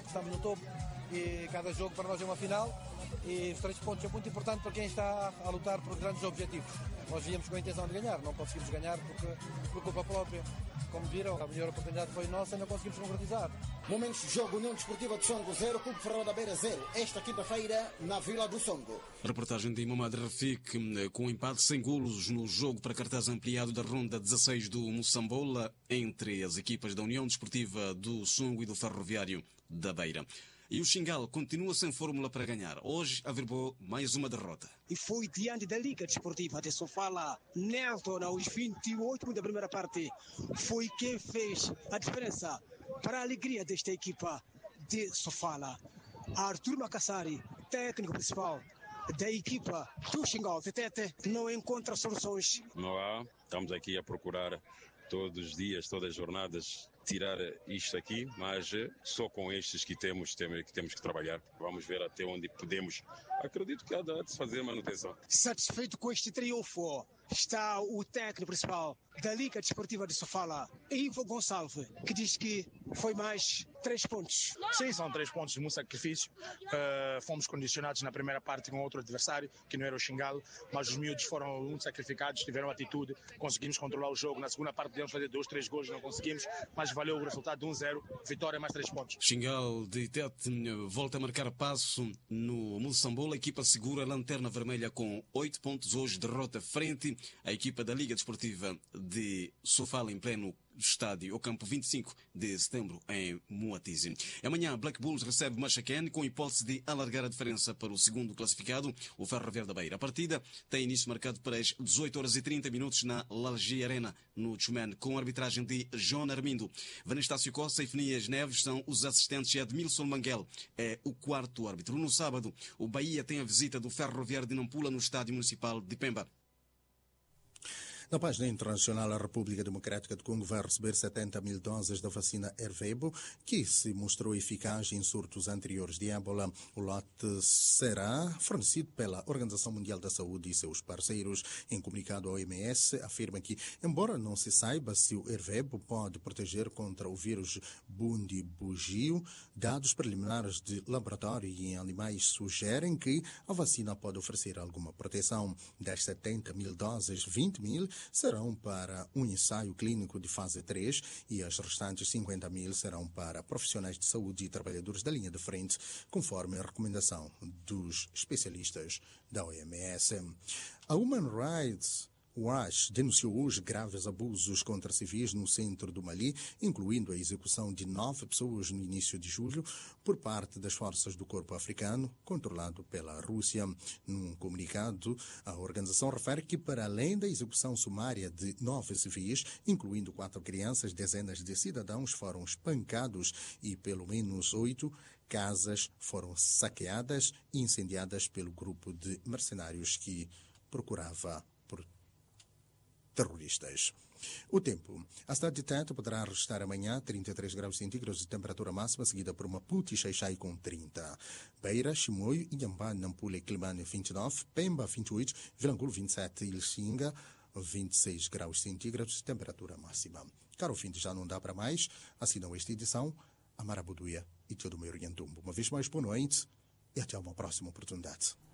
estamos no topo e cada jogo para nós é uma final e os 3 pontos é muito importante para quem está a lutar por grandes objetivos. Nós viemos com a intenção de ganhar, não conseguimos ganhar por culpa própria. Como viram, a melhor oportunidade foi nossa e não conseguimos concretizar. Momentos de jogo, União Desportiva de Songo 0, Clube Ferreira da Beira 0, esta quinta-feira na Vila do Songo. Reportagem de Mamad Rafik, com um empate sem golos no jogo para cartaz ampliado da ronda 16 do Moçambola entre as equipas da União Desportiva do Songo e do Ferroviário da Beira. E o Xingal continua sem fórmula para ganhar. Hoje averbou mais uma derrota. E foi diante da Liga Desportiva de Sofala, Nelton, aos 28 da primeira parte, foi quem fez a diferença para a alegria desta equipa de Sofala. Arthur Macassari, técnico principal da equipa do Xingal Tetete, não encontra soluções. Não há, estamos aqui a procurar todos os dias, todas as jornadas, tirar isto aqui, mas só com estes que temos que trabalhar. Vamos ver até onde podemos. Acredito que há de se fazer manutenção. Satisfeito com este triunfo está o técnico principal da Liga Desportiva de Sofala, Ivo Gonçalves, que diz que foi mais 3 pontos. Sim, são 3 pontos de muito sacrifício. Fomos condicionados na primeira parte com outro adversário, que não era o Xingalo, mas os miúdos foram muito sacrificados, tiveram atitude, conseguimos controlar o jogo. Na segunda parte podemos fazer 2, 3 gols, não conseguimos, mas valeu o resultado de 1-0, vitória mais 3 pontos. Xingal de Tete volta a marcar passo no Moçambola. A equipa segura a lanterna vermelha com 8 pontos. Hoje derrota frente à equipa da Liga Desportiva de Sofala em pleno estádio, o campo 25 de setembro em Moatize. Amanhã, Black Bulls recebe Machaquén com hipótese de alargar a diferença para o segundo classificado, o Ferroviário da Beira. A partida tem início marcado para as 18h30 na Lalgi Arena, no Tchumene, com a arbitragem de João Armindo. Vanestácio Costa e Fenias Neves são os assistentes e Edmilson Manguel é o quarto árbitro. No sábado, o Bahia tem a visita do Ferroviário de Nampula no Estádio Municipal de Pemba. Na página internacional, a República Democrática do Congo vai receber 70 mil doses da vacina Ervebo, que se mostrou eficaz em surtos anteriores de ébola. O lote será fornecido pela Organização Mundial da Saúde e seus parceiros. Em comunicado, a OMS afirma que, embora não se saiba se o Ervebo pode proteger contra o vírus Bundibugyo, dados preliminares de laboratório e em animais sugerem que a vacina pode oferecer alguma proteção. Das 70 mil doses, 20 mil serão para um ensaio clínico de fase 3 e as restantes 50 mil serão para profissionais de saúde e trabalhadores da linha de frente, conforme a recomendação dos especialistas da OMS. A Human Rights Watch denunciou hoje graves abusos contra civis no centro do Mali, incluindo a execução de 9 pessoas no início de julho por parte das forças do corpo africano, controlado pela Rússia. Num comunicado, a organização refere que, para além da execução sumária de 9 civis, incluindo 4 crianças, dezenas de cidadãos foram espancados e pelo menos 8 casas foram saqueadas e incendiadas pelo grupo de mercenários que procurava por terroristas. O tempo. A cidade de Tete poderá registrar amanhã 33 graus centígrados de temperatura máxima, seguida por Maputo e Xai-Xai com 30. Beira, Chimoio, Inhambane, Nampula e Climane 29, Pemba 28, Vilanculo 27 e Lixinga 26 graus centígrados de temperatura máxima. Caro ouvinte, já não dá para mais. Assinam esta edição a Marabuduia e todo o meu Orientumbo. Uma vez mais, boa noite e até uma próxima oportunidade.